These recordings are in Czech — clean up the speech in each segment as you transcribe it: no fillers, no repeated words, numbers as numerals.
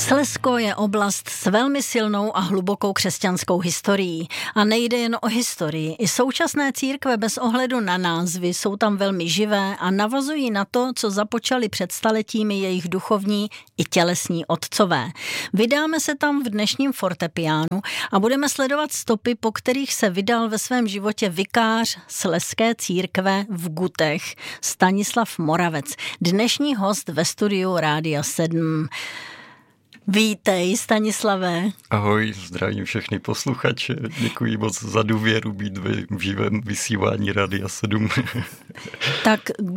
Slezsko je oblast s velmi silnou a hlubokou křesťanskou historií. A nejde jen o historii. I současné církve bez ohledu na názvy jsou tam velmi živé a navazují na to, co započali před staletími jejich duchovní i tělesní otcové. Vydáme se tam v dnešním fortepiánu a budeme sledovat stopy, po kterých se vydal ve svém životě vikář Slezské církve v Gutech Stanislav Moravec. Dnešní host ve studiu Rádia 7. Vítej, Stanislave. Ahoj, zdravím všechny posluchače. Děkuji moc za důvěru být v živém vysílání Rádia 7. Tak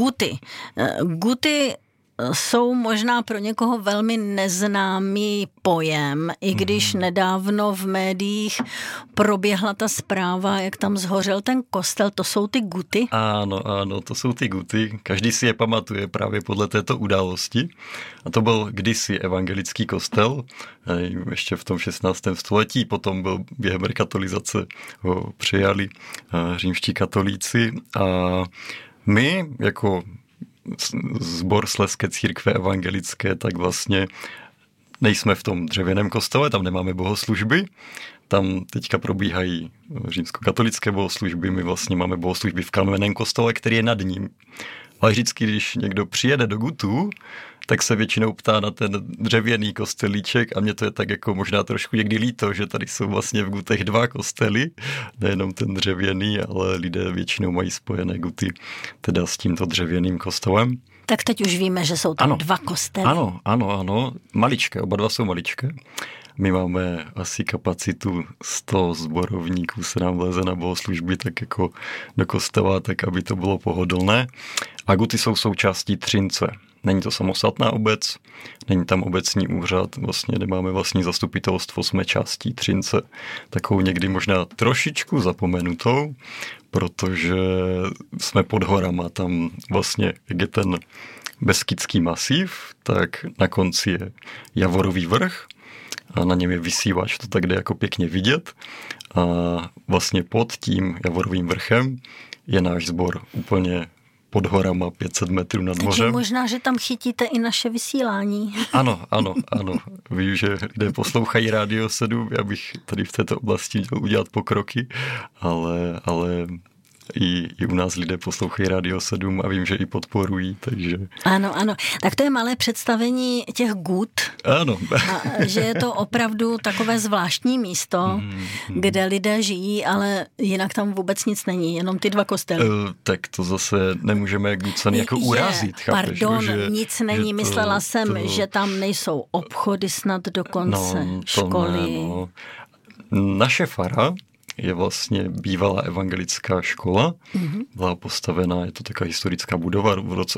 Guty jsou možná pro někoho velmi neznámý pojem, i když nedávno v médiích proběhla ta zpráva, jak tam zhořel ten kostel, to jsou ty Guty? Ano, to jsou ty Guty. Každý si je pamatuje právě podle této události. A to byl kdysi evangelický kostel, ještě v tom 16. století, potom byl během rekatolizace, ho přijali římští katolíci a my jako sbor Slezské církve evangelické, tak vlastně nejsme v tom dřevěném kostele, tam nemáme bohoslužby, tam teďka probíhají římskokatolické bohoslužby, my vlastně máme bohoslužby v kamenném kostele, který je nad ním. Ale vždycky, když někdo přijede do Gutů, tak se většinou ptá na ten dřevěný kostelíček a mě to je tak jako možná trošku někdy líto, že tady jsou vlastně v Gutech dva kostely, nejenom ten dřevěný, ale lidé většinou mají spojené Guty teda s tímto dřevěným kostelem. Tak teď už víme, že jsou tam dva kostely. Ano, maličké, oba dva jsou maličké. My máme asi kapacitu 100 zborovníků, se nám vleze na bohoslužby tak jako do kostela, tak aby to bylo pohodlné. A Guty jsou součástí Třince. Není to samostatná obec, není tam obecní úřad, vlastně nemáme vlastní zastupitelstvo, jsme částí Třince, takovou někdy možná trošičku zapomenutou, protože jsme pod horama, tam vlastně, jak je ten Beskydský masív, tak na konci je Javorový vrch a na něm je vysívač, to tak jde jako pěkně vidět a vlastně pod tím Javorovým vrchem je náš sbor úplně pod horama 500 metrů nad mořem. Takže možná, že tam chytíte i naše vysílání. Ano. Vím, že lidé poslouchají Rádio 7, já bych tady v této oblasti měl udělat pokroky, ale i u nás lidé poslouchají Rádio 7 a vím, že i podporují, takže... Ano. Tak to je malé představení těch Gut. Ano. A že je to opravdu takové zvláštní místo, kde lidé žijí, ale jinak tam vůbec nic není, jenom ty dva kostely. Tak to zase nemůžeme Gucany jako urazit, chápeš? Pardon, nic není. Myslela jsem, že tam nejsou obchody snad dokonce, školy. Ne. Naše fara je vlastně bývalá evangelická škola. Byla postavená, je to taková historická budova v roce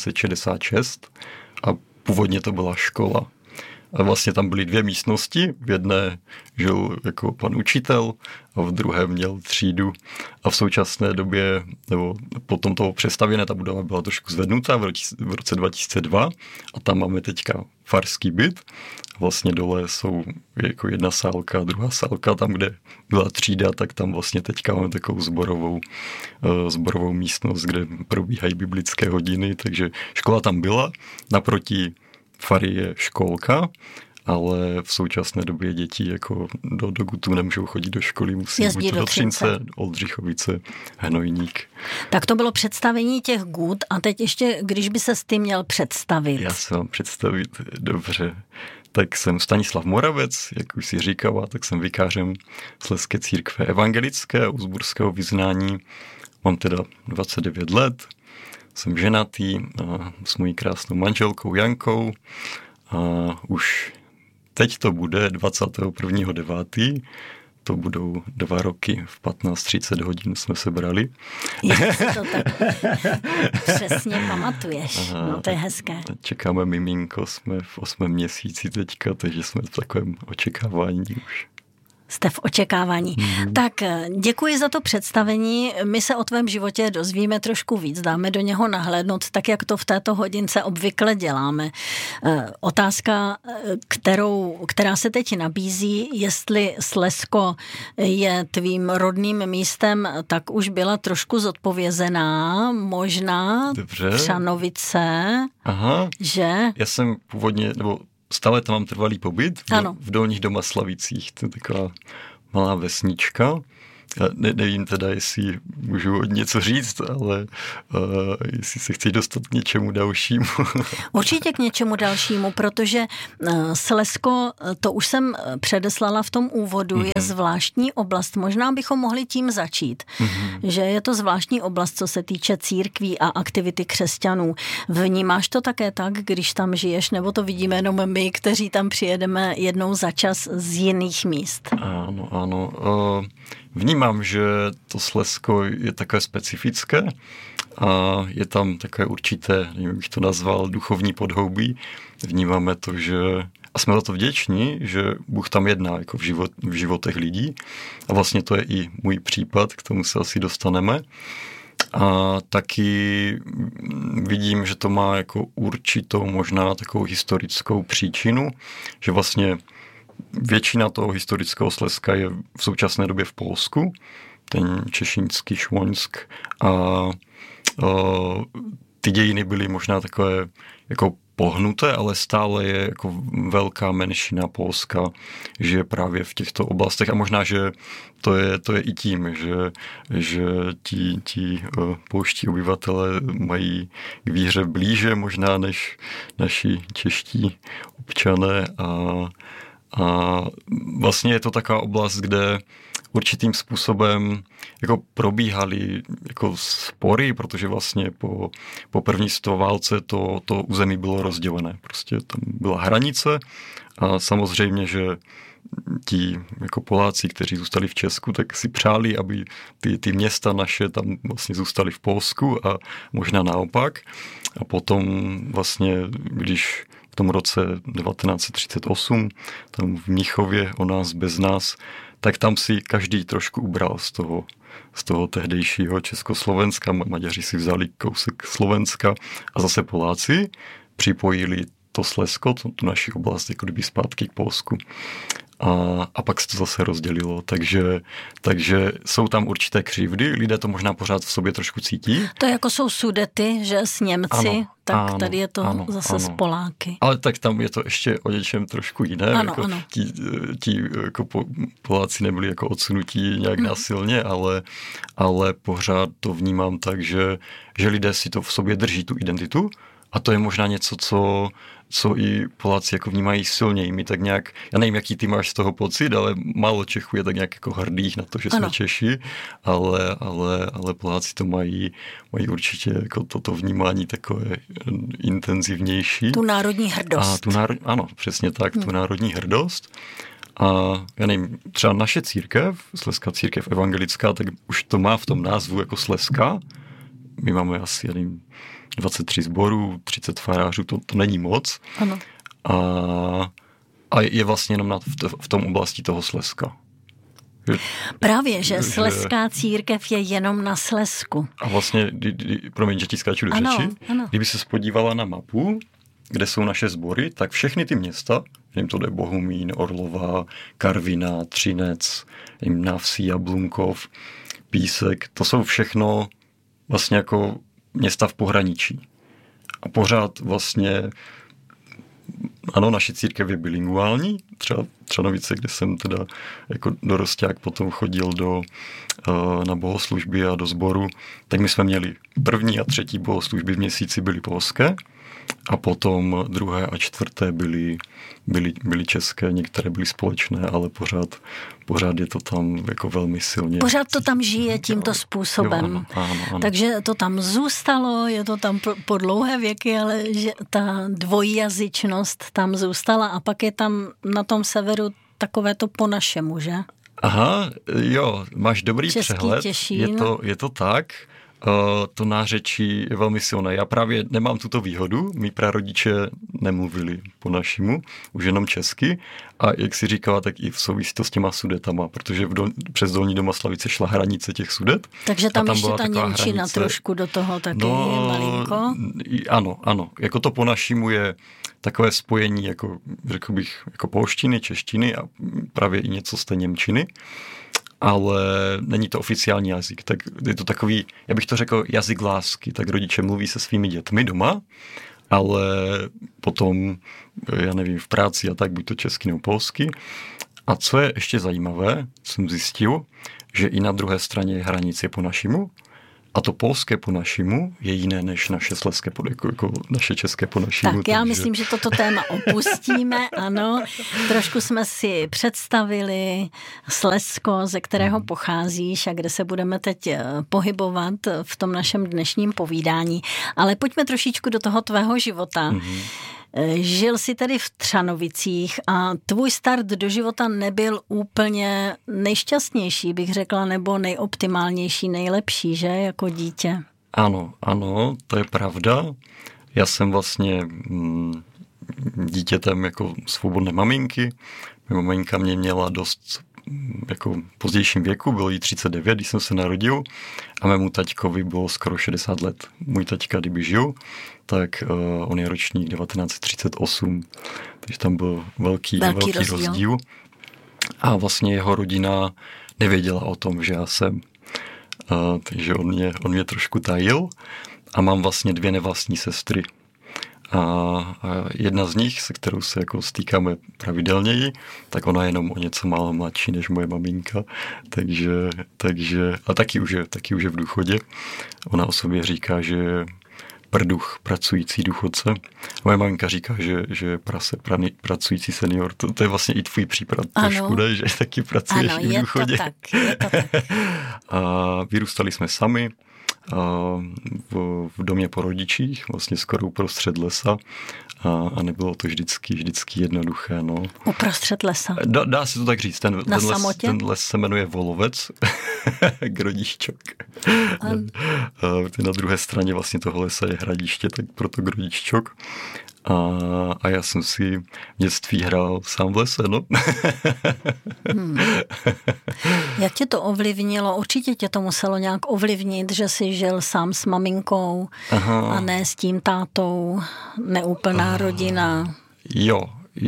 1866 a původně to byla škola. A vlastně tam byly dvě místnosti, v jedné žil jako pan učitel a v druhé měl třídu a v současné době, nebo potom toho přestavěné, ta budova byla trošku zvednutá v roce 2002 a tam máme teďka farský byt. Vlastně dole jsou jako jedna sálka, druhá sálka, tam, kde byla třída, tak tam vlastně teďka máme takovou zborovou místnost, kde probíhají biblické hodiny, takže škola tam byla, naproti fary je školka, ale v současné době děti jako do Gutů nemůžou chodit do školy, musí buď do Třince, Oldřichovice, Hnojník. Tak to bylo představení těch Gut a teď ještě, když by se s tím měl představit. Já se vám představit, dobře. Tak jsem Stanislav Moravec, jak už si říkala, tak jsem vikářem Slezské církve evangelické a uzburského vyznání. Mám teda 29 let, jsem ženatý s mojí krásnou manželkou Jankou a už teď to bude 21.9. To budou 2 roky, v 15:30 hodin jsme se brali. Jak si to tak přesně pamatuješ, no to je hezké. Čekáme miminko, jsme v 8. měsíci teďka, takže jsme v takovém očekávání už. Jste v očekávání. Tak děkuji za to představení. My se o tvém životě dozvíme trošku víc, dáme do něho nahlédnout, tak jak to v této hodince obvykle děláme. Otázka, která se teď nabízí, jestli Slezsko je tvým rodným místem, tak už byla trošku zodpovězená, možná. Dobře. Třanovice. Aha. Že? Já jsem původně, nebo stále tam mám trvalý pobyt v Dolních Domaslavicích, to je taková malá vesnička. Nevím teda, jestli můžu něco říct, ale jestli se chci dostat k něčemu dalšímu. Určitě k něčemu dalšímu, protože Slezsko, to už jsem předeslala v tom úvodu, je zvláštní oblast. Možná bychom mohli tím začít, že je to zvláštní oblast, co se týče církví a aktivity křesťanů. Vnímáš to také tak, když tam žiješ, nebo to vidíme jenom my, kteří tam přijedeme jednou za čas z jiných míst? Ano. Vnímám, že to Slezsko je také specifické a je tam také určité, nevím, bych to nazval, duchovní podhoubí. Vnímáme to, že a jsme za to vděční, že Bůh tam jedná jako v životech lidí a vlastně to je i můj případ, k tomu se asi dostaneme. A taky vidím, že to má jako určitou možná takovou historickou příčinu, že vlastně většina toho historického Slezska je v současné době v Polsku, ten Češínský Švoňsk a ty dějiny byly možná takové jako pohnuté, ale stále je jako velká menšina Polska, žije právě v těchto oblastech a možná, že to je i tím, že ti polští obyvatelé mají k víře blíže možná než naši čeští občané a vlastně je to taková oblast, kde určitým způsobem jako probíhaly jako spory, protože vlastně po první světové válce to území bylo rozdělené. Prostě tam byla hranice a samozřejmě, že ti jako Poláci, kteří zůstali v Česku, tak si přáli, aby ty města naše tam vlastně zůstaly v Polsku a možná naopak. A potom vlastně, když v tom roce 1938, tam v Mnichově o nás bez nás, tak tam si každý trošku ubral z toho tehdejšího Československa. Maďaři si vzali kousek Slovenska a zase Poláci připojili to Slezsko, tu naši oblast, jako kdyby zpátky k Polsku. A pak se to zase rozdělilo. Takže jsou tam určité křivdy, lidé to možná pořád v sobě trošku cítí. To jako jsou Sudety, že s Němci, tak tady je to zase s Poláky. Ale tak tam je to ještě o něčem trošku jiné. Ano. Ti jako Poláci nebyli jako odsunutí nějak násilně, ale pořád to vnímám tak, že lidé si to v sobě drží, tu identitu. A to je možná něco, co i Poláci jako vnímají silněji. My tak nějak, já nevím, jaký ty máš z toho pocit, ale málo Čechů je tak nějak jako hrdých na to, že jsme Češi, ale Poláci to mají určitě jako toto vnímání takové intenzivnější. Tu národní hrdost. Ano, přesně tak, tu národní hrdost. A já nevím, třeba naše církev, Slezská církev evangelická, tak už to má v tom názvu jako Slezská. My máme asi, já nevím, 23 sborů, 30 farářů, to není moc. Ano. A je vlastně jenom v tom oblasti toho Slezska. Právě, že Slezská církev je jenom na Slezsku. A vlastně, promiň, že ti skáču do řeči, kdyby se podívala na mapu, kde jsou naše sbory, tak všechny ty města, jim to jde Bohumín, Orlová, Karviná, Třinec, Návsí, Jablunkov, Písek, to jsou všechno vlastně jako města v pohraničí. A pořád vlastně, ano, naše církev je bilinguální, třeba Třanovice, kde jsem teda jako dorosták potom chodil na bohoslužby a do sboru, tak my jsme měli první a třetí bohoslužby v měsíci byly polské a potom druhé a čtvrté byly české, některé byly společné, ale pořád je to tam jako velmi silně. Pořád to tam žije tímto způsobem. Ano. Takže to tam zůstalo, je to tam po dlouhé věky, ale že ta dvojjazyčnost tam zůstala a pak je tam na tom severu takové to po našemu, že? Aha, jo, máš dobrý Český přehled. Těšín. Je to tak. To nářečí je velmi silné. Já právě nemám tuto výhodu, mý prarodiče nemluvili po našemu, už jenom česky a jak si říkala, tak i v souvislosti s těma Sudetama, protože přes Dolní Domaslavice šla hranice těch Sudet. Takže tam ještě ta němčina hranice, trošku do toho taky malinko? Ano. Jako to po našemu je takové spojení, jako řekl bych, jako polštiny, češtiny a právě i něco z té němčiny. Ale není to oficiální jazyk, tak je to takový, já bych to řekl, jazyk lásky, tak rodiče mluví se svými dětmi doma ale potom, já nevím, v práci a tak, buď to česky nebo polsky. A co je ještě zajímavé, jsem zjistil, že i na druhé straně hranice po našimu, a to polské po našimu je jiné než naše slezské, jako naše české po našimu. Tak já myslím, že toto téma opustíme, ano. Trošku jsme si představili Slezsko, ze kterého pocházíš a kde se budeme teď pohybovat v tom našem dnešním povídání. Ale pojďme trošičku do toho tvého života. Žil jsi tedy v Třanovicích a tvůj start do života nebyl úplně nejšťastnější, bych řekla, nebo nejoptimálnější, nejlepší, že, jako dítě? Ano, to je pravda. Já jsem vlastně dítětem jako svobodné maminky. Moje maminka mě měla dost jako v pozdějším věku, bylo jí 39, když jsem se narodil a mému taťkovi bylo skoro 60 let. Můj taťka, kdyby žil, tak on je ročník 1938, takže tam byl velký rozdíl. A vlastně jeho rodina nevěděla o tom, že já jsem. Takže on mě trošku tajil a mám vlastně 2 nevlastní sestry. A jedna z nich, se kterou se jako stýkáme pravidelněji, tak ona je jenom o něco málo mladší než moje maminka, takže a taky už je v důchodě. Ona o sobě říká, že je prduch pracující důchodce. Moje maminka říká, že je pracující senior. To je vlastně i tvůj případ trošku, ne? Že taky pracuješ i v důchodě. Je to tak. A vyrůstali jsme sami v domě po rodičích, vlastně skoro uprostřed lesa a nebylo to vždycky jednoduché. No. Uprostřed lesa? Dá se to tak říct. Ten les se jmenuje Volovec, Grodišťok. Na druhé straně vlastně toho lesa je hradiště, tak proto Grodišťok. A já jsem si v dětství hrál sám v lese, no. Jak tě to ovlivnilo? Určitě tě to muselo nějak ovlivnit, že jsi žil sám s maminkou a ne s tím tátou, neúplná rodina. Jo.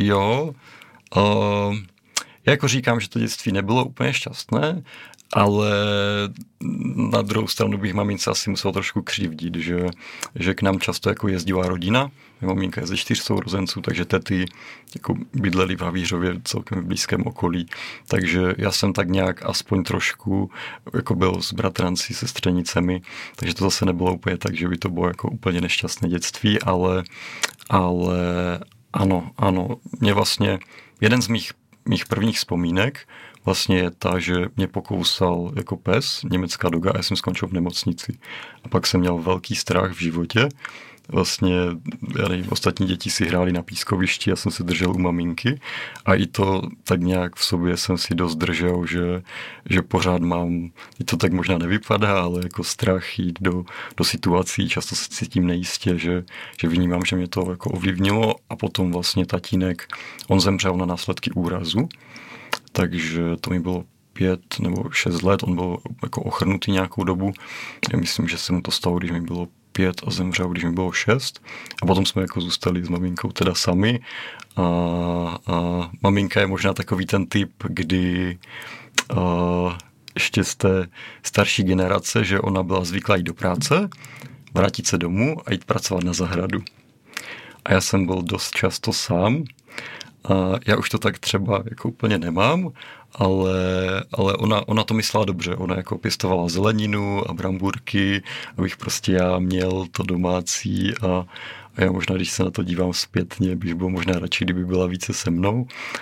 Já jako říkám, že to dětství nebylo úplně šťastné, ale na druhou stranu bych mamince asi musel trošku křivdit, že k nám často jako jezdila rodina. Maminka je ze 4 sourozenců, takže tety jako bydleli v Havířově celkem v blízkém okolí. Takže já jsem tak nějak aspoň trošku jako byl s bratranci, sestřenicemi, takže to zase nebylo úplně tak, že by to bylo jako úplně nešťastné dětství, ale ano. Mě vlastně jeden z mých prvních vzpomínek vlastně je ta, že mě pokousal jako pes, německá doga, a já jsem skončil v nemocnici. A pak jsem měl velký strach v životě. Vlastně, já nevím, ostatní děti si hráli na pískovišti, já jsem se držel u maminky a i to tak nějak v sobě jsem si dost držel, že pořád mám, i to tak možná nevypadá, ale jako strach jít do situací, často se cítím nejistě, že vnímám, že mě to jako ovlivnilo a potom vlastně tatínek, on zemřel na následky úrazu, takže to mi bylo 5 nebo 6 let, on byl jako ochrnutý nějakou dobu. Já myslím, že se mu to stalo, když mi bylo 5 a zemřel, když mi bylo 6. A potom jsme jako zůstali s maminkou teda sami. A maminka je možná takový ten typ, kdy ještě z té starší generace, že ona byla zvyklá jít do práce, vrátit se domů a jít pracovat na zahradu. A já jsem byl dost často sám. A já už to tak třeba jako úplně nemám, ale ona to myslela dobře. Ona jako pěstovala zeleninu a brambůrky, abych prostě já měl to domácí a já možná, když se na to dívám zpětně, bych byl možná radši, kdyby byla více se mnou,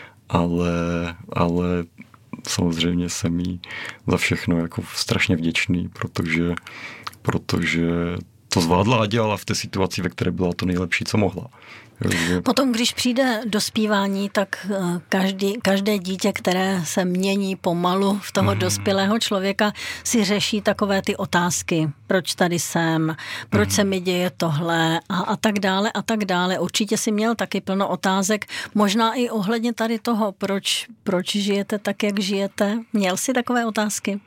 ale samozřejmě jsem jí za všechno jako strašně vděčný, protože to zvládla a dělala v té situaci, ve které byla to nejlepší, co mohla. Potom, když přijde dospívání, tak každé dítě, které se mění pomalu v toho dospělého člověka, si řeší takové ty otázky. Proč tady jsem? Proč se mi děje tohle? A tak dále, a tak dále. Určitě si měl taky plno otázek. Možná i ohledně tady toho, proč žijete tak, jak žijete. Měl jsi takové otázky?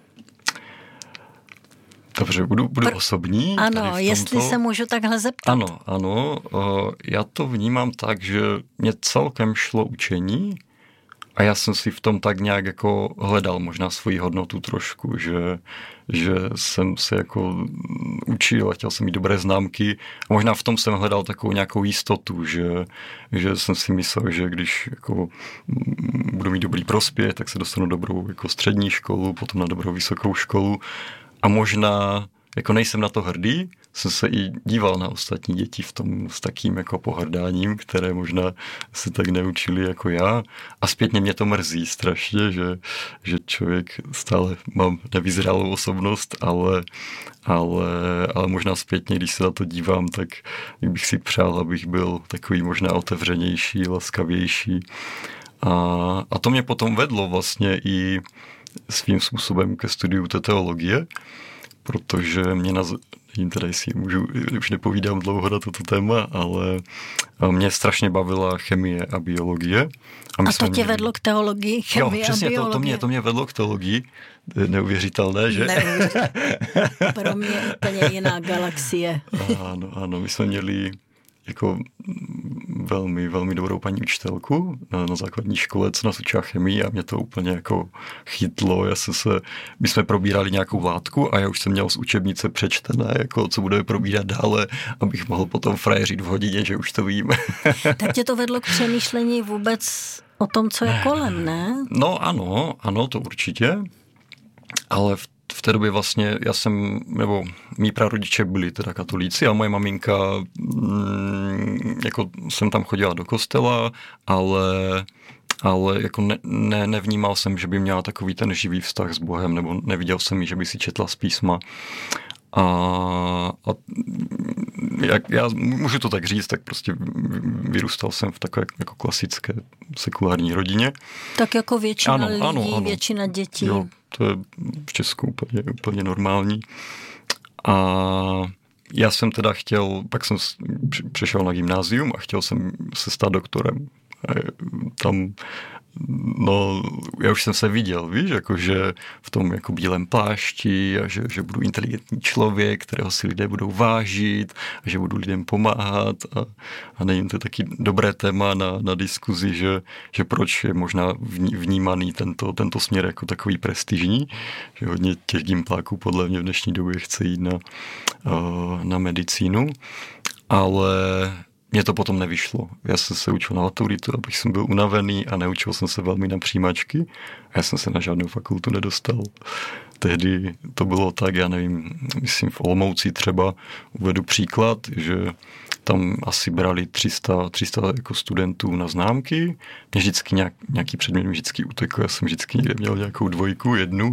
Dobře, budu osobní. Ano, jestli se můžu takhle zeptat. Ano, já to vnímám tak, že mě celkem šlo učení A já jsem si v tom tak nějak jako hledal možná svoji hodnotu trošku, že jsem se jako učil a chtěl jsem mít dobré známky a možná v tom jsem hledal takovou nějakou jistotu, že jsem si myslel, že když jako budu mít dobrý prospěch, tak se dostanu dobrou jako střední školu, potom na dobrou vysokou školu a možná jako nejsem na to hrdý, jsem se i díval na ostatní děti v tom s takým jako pohrdáním, které možná se tak neučili jako já. A zpětně mě to mrzí strašně, že člověk stále mám nevyzrálou osobnost, ale možná zpětně, když se na to dívám, tak bych si přál, abych byl takový možná otevřenější, laskavější. A to mě potom vedlo vlastně i svým způsobem ke studiu té teologie, protože mě nevím teda, jestli už nepovídám dlouho na toto téma, ale mě strašně bavila chemie a biologie. A to tě vedlo k teologii, chemie a biologie? Jo, přesně, to mě vedlo k teologii. Neuvěřitelné, že? Pro mě úplně jiná galaxie. Ano, my jsme měli jako velmi, velmi dobrou paní učitelku na základní škole, co nás učila chemii a mě to úplně jako chytlo. My jsme probírali nějakou látku a já už jsem měl z učebnice přečtené, jako co budeme probírat dále, abych mohl potom frajeřit v hodině, že už to vím. Tak tě to vedlo k přemýšlení vůbec o tom, co je kolem, ne? No ano, to určitě, ale v té době vlastně mý prarodiče byli teda katolíci a moje maminka jako jsem tam chodila do kostela, ale jako nevnímal jsem, že by měla takový ten živý vztah s Bohem, nebo neviděl jsem ji, že by si četla z písma. A já můžu to tak říct, tak prostě vyrůstal jsem v takové jako klasické sekulární rodině. Tak jako většina lidí, většina dětí. Jo, to je v Česku úplně normální. A já jsem teda pak jsem přešel na gymnázium a chtěl jsem se stát doktorem. Tam já už jsem se viděl, víš, jakože v tom jako bílém plášti a že budu inteligentní člověk, kterého si lidé budou vážit a že budu lidem pomáhat a nevím, to je taky dobré téma na diskuzi, že proč je možná vnímaný tento směr jako takový prestižní, že hodně těch gympláků podle mě v dnešní době chce jít na medicínu, ale mně to potom nevyšlo. Já jsem se učil na maturitu, abych jsem byl unavený a neučil jsem se velmi na přijímačky a já jsem se na žádnou fakultu nedostal. Tehdy to bylo tak, já nevím, myslím v Olomouci třeba uvedu příklad, že tam asi brali 300 jako studentů na známky. Mě vždycky nějaký předmět mi vždycky utekl, já jsem vždycky někde měl nějakou 2, 1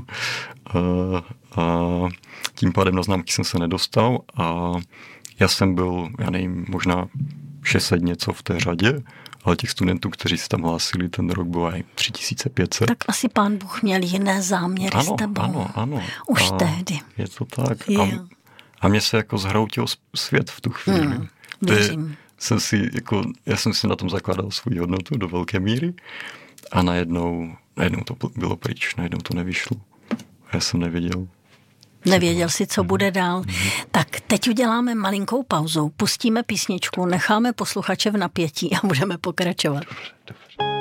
a tím pádem na známky jsem se nedostal a já jsem byl, já nevím, možná 600 něco v té řadě, ale těch studentů, kteří se tam hlásili, ten rok bylo aj 3500. Tak asi Pán Bůh měl jiné záměry s tebou. Ano. Už tehdy. Je to tak. A mně se jako zhroutil svět v tu chvíli. Věřím. Já jsem si na tom zakládal svou hodnotu do velké míry a najednou to bylo pryč, najednou to nevyšlo. Já jsem nevěděl. Nevěděl si, co bude dál. Tak teď uděláme malinkou pauzu, pustíme písničku, necháme posluchače v napětí a budeme pokračovat. Dobře.